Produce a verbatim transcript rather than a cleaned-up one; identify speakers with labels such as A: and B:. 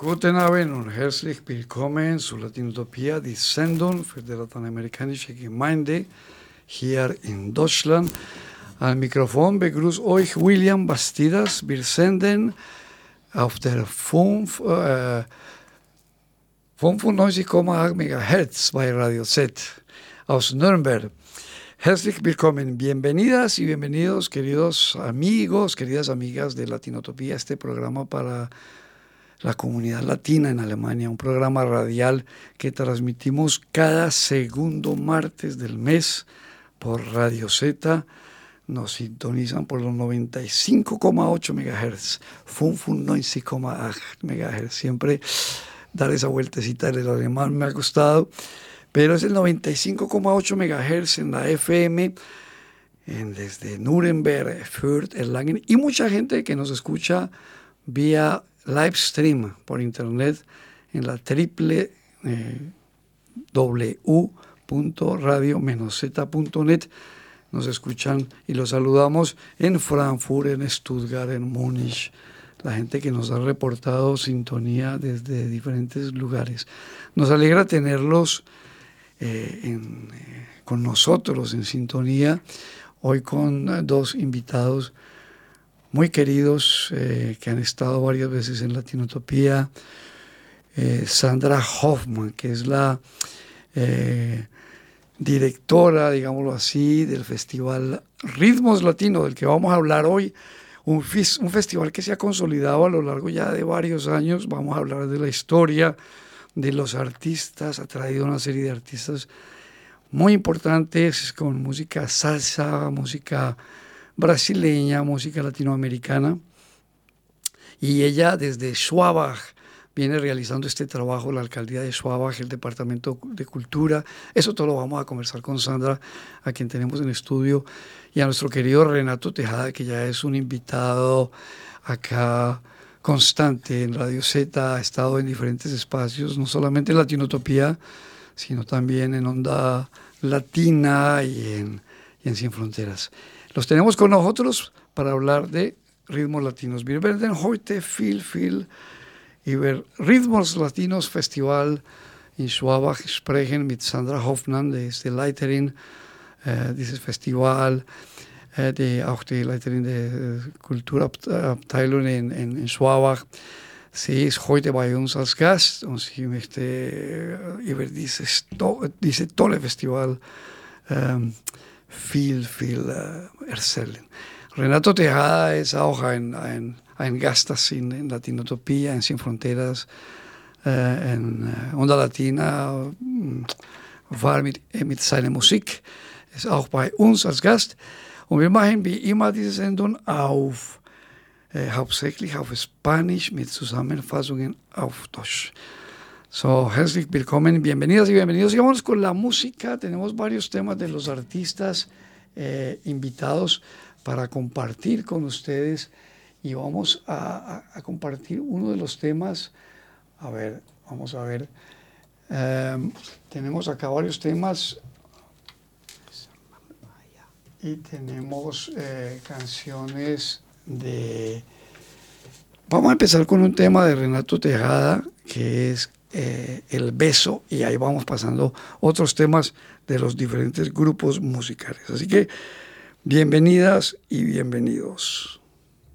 A: Guten Abend und herzlich willkommen zu Latinotopia, die Sendung für die lateinamerikanische Gemeinde hier in Deutschland. Al Mikrofon begrüßt euch William Bastidas. Wir senden auf der fünf, äh, fünfundneunzig Komma acht Megahertz bei Radio Z aus Nürnberg. Herzlich willkommen, bienvenidas y bienvenidos, queridos amigos, queridas amigas de Latinotopía, este programa para la comunidad latina en Alemania, un programa radial que transmitimos cada segundo martes del mes por Radio Z. Nos sintonizan por los noventa y cinco coma ocho megahertz, fünfundneunzig Komma acht megahertz. Siempre dar esa vueltecita del alemán me ha costado, pero es el noventa y cinco coma ocho megahertz en la F M, en, desde Nuremberg, Fürth, Erlangen, y mucha gente que nos escucha vía live stream por internet en la triple w punto radio z punto net. Nos escuchan y los saludamos en Frankfurt, en Stuttgart, en Múnich, la gente que nos ha reportado sintonía desde diferentes lugares. Nos alegra tenerlos eh, en, eh, con nosotros en sintonía, hoy con eh, dos invitados muy queridos eh, que han estado varias veces en Latinotopía. eh, Sandra Hoffman, que es la eh, directora, digámoslo así, del Festival Ritmos Latino, del que vamos a hablar hoy, un, fis, un festival que se ha consolidado a lo largo ya de varios años. Vamos a hablar de la historia, de los artistas, ha traído una serie de artistas muy importantes con música salsa, música brasileña, música latinoamericana, y ella desde Schwabach viene realizando este trabajo, la alcaldía de Schwabach, el departamento de cultura. Eso todo lo vamos a conversar con Sandra, a quien tenemos en estudio, y a nuestro querido Renato Tejada, que ya es un invitado acá constante en Radio Z, ha estado en diferentes espacios, no solamente en Latinotopía, sino también en Onda Latina y en, y en Sin Fronteras. Los tenemos con nosotros para hablar de ritmos latinos. Wir werden heute viel, viel über Ritmos Latinos Festival in Schwabach sprechen mit Sandra Hoffmann, die ist die Leiterin äh, dieses Festivals, äh, die, auch die Leiterin der äh, Kulturabteilung in, in, in Schwabach. Sie ist heute bei uns als Gast und sie möchte äh, über dieses to diese tolle Festival ähm, viel, viel äh, erzählen. Renato Tejada ist auch ein, ein, ein Gast in, in Latinotopía, en Sin Fronteras, äh, en äh, Onda Latina, äh, war mit, äh, mit seiner Musik, ist auch bei uns als Gast. Und wir machen wie immer diese Sendung auf, äh, hauptsächlich auf Spanisch mit Zusammenfassungen auf Deutsch. So, herzlich willkommen, bienvenidas y bienvenidos. Y vamos con la música. Tenemos varios temas de los artistas eh, invitados para compartir con ustedes. Y vamos a, a, a compartir uno de los temas. A ver, vamos a ver. Um, tenemos acá varios temas. Y tenemos eh, canciones de... Vamos a empezar con un tema de Renato Tejada, que es Eh, El Beso, y ahí vamos pasando otros temas de los diferentes grupos musicales. Así que bienvenidas y bienvenidos.